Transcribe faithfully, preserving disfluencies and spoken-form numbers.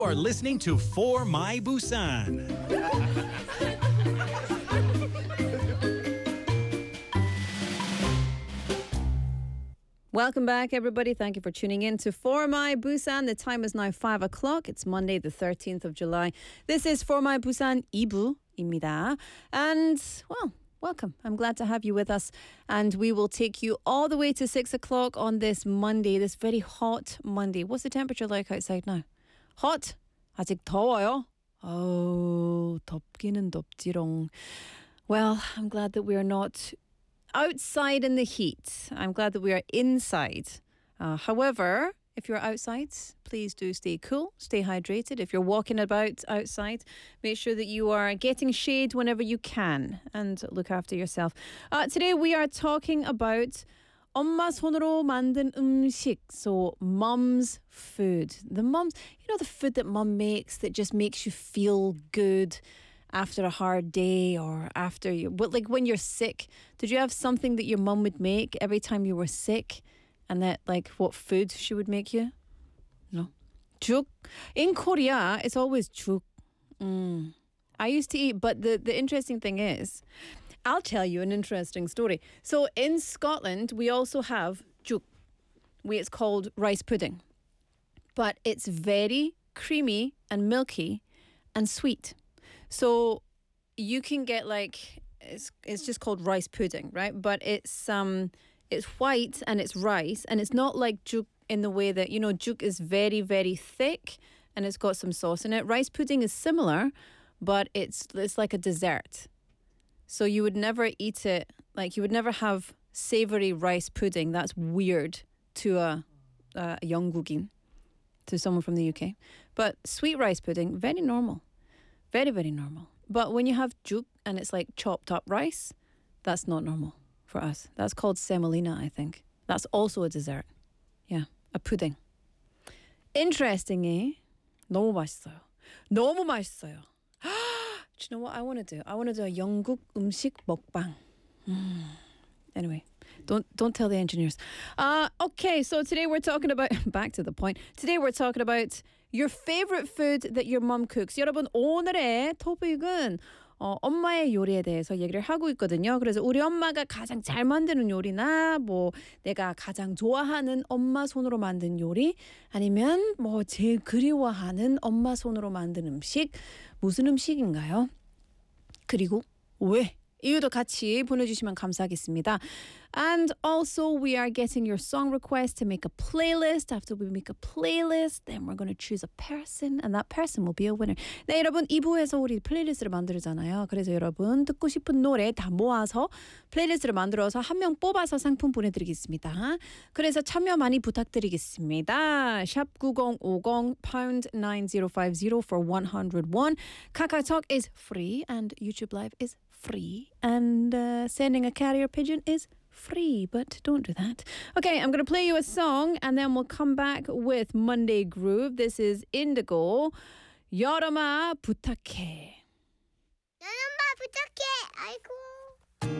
Are listening to For My Busan. Welcome back, everybody. Thank you for tuning in to For My Busan. The time is now five o'clock. It's Monday, the thirteenth of July. This is For My Busan 이 부입니다. And, well, welcome. I'm glad to have you with us. And we will take you all the way to six o'clock on this Monday, this very hot Monday. What's the temperature like outside now? Hot? 아직 더워요? Oh, 덥기는 덥지롱. Well, I'm glad that we are not outside in the heat. I'm glad that we are inside. Uh, however, if you're outside, please do stay cool, stay hydrated. If you're walking about outside, make sure that you are getting shade whenever you can and look after yourself. Uh, today we are talking about 엄마 손으로 만든 음식. So mom's food. The mom's, you know, the food that mom makes that just makes you feel good after a hard day or after you, but like when you're sick, did you have something that your mum would make every time you were sick? And that, like, what food she would make you? No. Juk. In Korea, it's always juk. Mm. I used to eat, but the, the interesting thing is, I'll tell you an interesting story. So in Scotland, we also have juk. We, it's called rice pudding. But it's very creamy and milky and sweet. So you can get like, it's it's just called rice pudding, right? But it's um it's white and it's rice and it's not like juk in the way that, you know, juk is very, very thick and it's got some sauce in it. Rice pudding is similar, but it's it's like a dessert. So you would never eat it, like you would never have savory rice pudding. That's weird to a, a 영국인, to someone from the U K. But sweet rice pudding, very normal. Very, very normal. But when you have juk and it's like chopped up rice, that's not normal for us. That's called semolina, I think. That's also a dessert. Yeah, a pudding. Interesting, eh? 너무 맛있어요. 너무 맛있어요. Do you know what I want to do? I want to do a 영국 음식 먹방. Mm. Anyway, don't don't tell the engineers. Uh, okay, so today we're talking about, back to the point. Today we're talking about your favorite food that your mom cooks. 여러분, 오늘의 토픽은 어, 엄마의 요리에 대해서 얘기를 하고 있거든요. 그래서 우리 엄마가 가장 잘 만드는 요리나 뭐 내가 가장 좋아하는 엄마 손으로 만든 요리 아니면 뭐 제일 그리워하는 엄마 손으로 만든 음식 무슨 음식인가요? 그리고 왜? 이유도 같이 보내주시면 감사하겠습니다. And also we are getting your song request to make a playlist. After we make a playlist, then we're going to choose a person and that person will be a winner. 네, 여러분 이 부에서 우리 플레이리스트를 만들잖아요. 그래서 여러분 듣고 싶은 노래 다 모아서 플레이리스트를 만들어서 한 명 뽑아서 상품 보내드리겠습니다. 그래서 참여 많이 부탁드리겠습니다. 샵 구공오공 pound nine zero five zero for one hundred won. KakaoTalk is free and YouTube Live is free. And uh, sending a carrier pigeon is free, but don't do that. Okay, I'm going to play you a song and then we'll come back with Monday Groove. This is Indigo. 여름아 부탁해. 여름아 부탁해. 아이고.